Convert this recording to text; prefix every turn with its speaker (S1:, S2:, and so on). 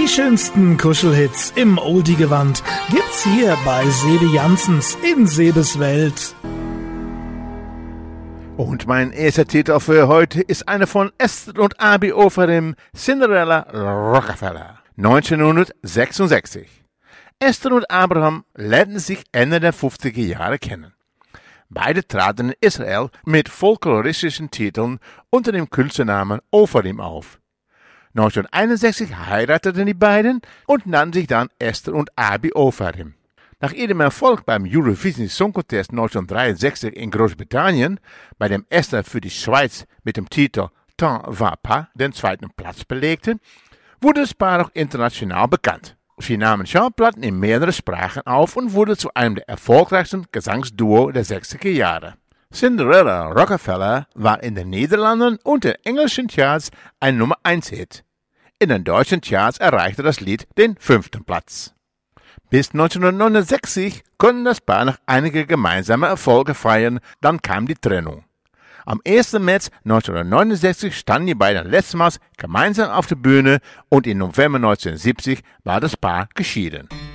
S1: schönsten Kuschelhits im Oldie-Gewand gibt's hier bei Sebi Janssens in Sebes Welt.
S2: Und mein erster Titel für heute ist eine von Esther und Abi Ofarim, Cinderella Rockefeller, 1966. Esther und Abraham lernten sich Ende der 50er Jahre kennen. Beide traten in Israel mit folkloristischen Titeln unter dem Künstlernamen Ofarim auf. 1961 heirateten die beiden und nannten sich dann Esther und Abi Ofarim. Nach ihrem Erfolg beim Eurovision Song Contest 1963 in Großbritannien, bei dem Esther für die Schweiz mit dem Titel Tant va pas den zweiten Platz belegte, wurde das Paar auch international bekannt. Sie nahmen Schallplatten in mehreren Sprachen auf und wurde zu einem der erfolgreichsten Gesangsduo der 60er Jahre. Cinderella Rockefeller war in den Niederlanden und den englischen Charts ein Nummer-1-Hit. In den deutschen Charts erreichte das Lied den 5. Platz. Bis 1969 konnten das Paar noch einige gemeinsame Erfolge feiern, dann kam die Trennung. Am 1. März 1969 standen die beiden letztmals gemeinsam auf der Bühne und im November 1970 war das Paar geschieden.